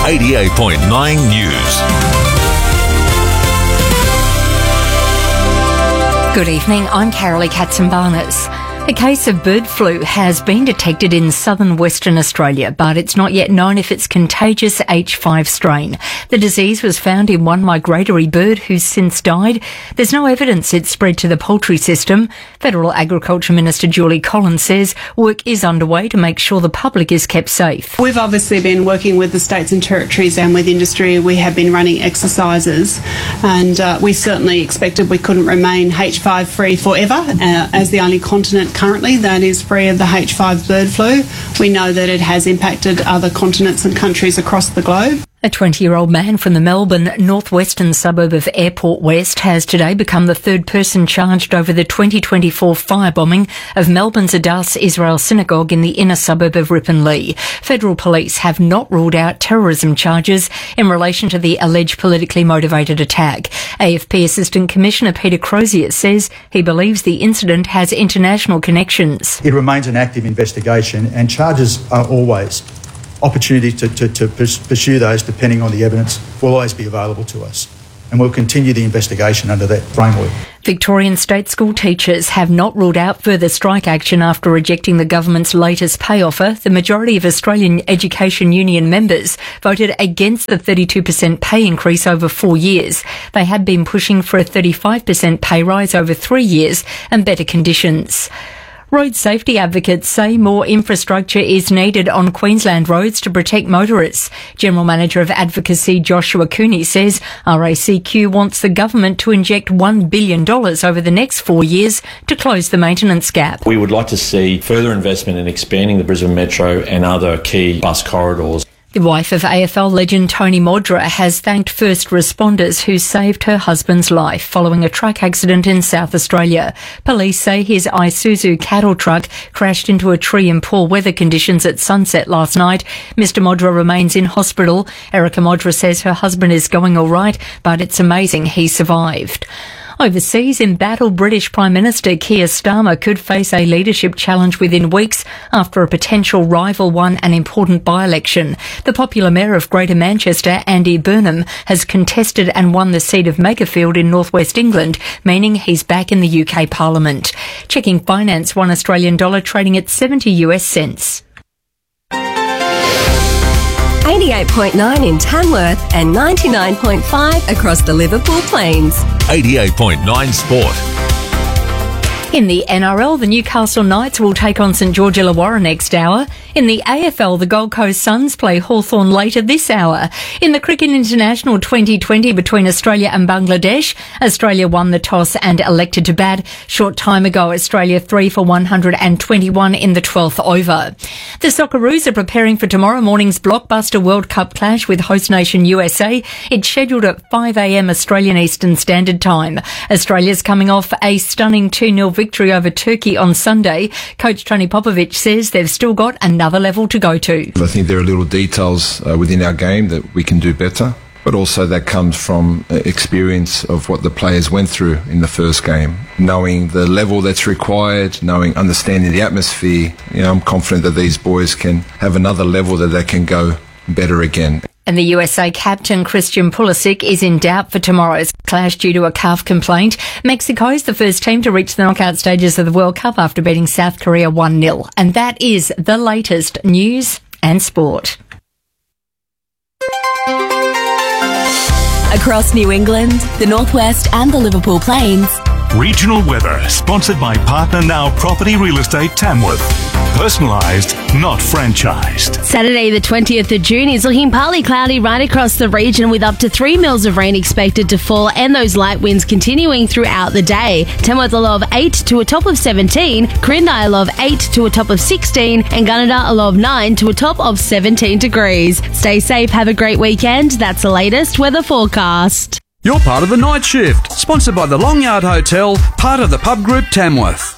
88.9 News. Good evening, I'm Carolee Katzenbarnes. A case of bird flu has been detected in southern Western Australia, but it's not yet known if it's contagious H5 strain. The disease was found in one migratory bird who's since died. There's no evidence it's spread to the poultry system. Federal Agriculture Minister Julie Collins says work is underway to make sure the public is kept safe. We've obviously been working with the states and territories and with industry. We have been running exercises, and we certainly expected we couldn't remain H5 free forever as the only continent currently that is free of the H5 bird flu. We know that it has impacted other continents and countries across the globe. A 20-year-old man from the Melbourne northwestern suburb of Airport West has today become the third person charged over the 2024 firebombing of Melbourne's Adass Israel Synagogue in the inner suburb of Ripponlea. Federal police have not ruled out terrorism charges in relation to the alleged politically motivated attack. AFP Assistant Commissioner Peter Crozier says he believes the incident has international connections. It remains an active investigation, and charges are always opportunities to pursue those, depending on the evidence, will always be available to us. And we'll continue the investigation under that framework. Victorian state school teachers have not ruled out further strike action after rejecting the government's latest pay offer. The majority of Australian Education Union members voted against the 32% pay increase over 4 years. They had been pushing for a 35% pay rise over 3 years and better conditions. Road safety advocates say more infrastructure is needed on Queensland roads to protect motorists. General Manager of Advocacy Joshua Cooney says RACQ wants the government to inject $1 billion over the next 4 years to close the maintenance gap. We would like to see further investment in expanding the Brisbane Metro and other key bus corridors. The wife of AFL legend Tony Modra has thanked first responders who saved her husband's life following a truck accident in South Australia. Police say his Isuzu cattle truck crashed into a tree in poor weather conditions at sunset last night. Mr Modra remains in hospital. Erica Modra says her husband is going all right, but it's amazing he survived. Overseas, in battle, British Prime Minister Keir Starmer could face a leadership challenge within weeks after a potential rival won an important by-election. The popular Mayor of Greater Manchester, Andy Burnham, has contested and won the seat of Makerfield in northwest England, meaning he's back in the UK Parliament. Checking finance, $1 Australian dollar trading at 70 US cents. 88.9 in Tamworth and 99.5 across the Liverpool Plains. 88.9 Sport. In the NRL, the Newcastle Knights will take on St George Illawarra next hour. In the AFL, the Gold Coast Suns play Hawthorn later this hour. In the Cricket International 2020 between Australia and Bangladesh, Australia won the toss and elected to bat. Short time ago, Australia 3 for 121 in the 12th over. The Socceroos are preparing for tomorrow morning's blockbuster World Cup clash with host nation USA. It's scheduled at 5 a.m. Australian Eastern Standard Time. Australia's coming off a stunning 2-0 victory over Turkey on Sunday. Coach Tony Popovic says they've still got another level to go to. I think there are little details within our game that we can do better, but also that comes from experience of what the players went through in the first game, knowing the level that's required, understanding the atmosphere. I'm confident that these boys can have another level that they can go better again. And the USA captain Christian Pulisic is in doubt for tomorrow's clash due to a calf complaint. Mexico is the first team to reach the knockout stages of the World Cup after beating South Korea 1-0. And that is the latest news and sport. Across New England, the Northwest and the Liverpool Plains. Regional weather, sponsored by Partner Now Property Real Estate Tamworth. Personalised, not franchised. Saturday the 20th of June is looking partly cloudy right across the region with up to 3 mils of rain expected to fall and those light winds continuing throughout the day. Tamworth a low of 8 to a top of 17, Quirindi a low of 8 to a top of 16 and Gunnedah a low of 9 to a top of 17 degrees. Stay safe, have a great weekend. That's the latest weather forecast. You're part of the Night Shift, sponsored by the Long Yard Hotel, part of the Pub Group Tamworth.